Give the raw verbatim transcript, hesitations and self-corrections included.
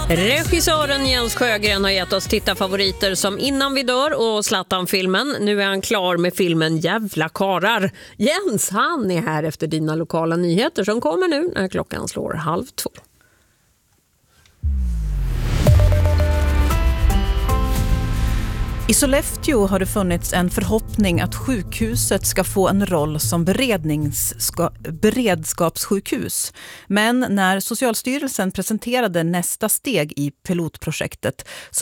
Regissören Jens Sjögren har gett oss tittarfavoriter som Innan vi dör och Zlatan-filmen. Nu är han klar med filmen Jävla karar. Jens, han är här efter dina lokala nyheter som kommer nu när klockan slår halv två. I Sollefteå har det funnits en förhoppning att sjukhuset ska få en roll som beredskapssjukhus. Men när Socialstyrelsen presenterade nästa steg i pilotprojektet så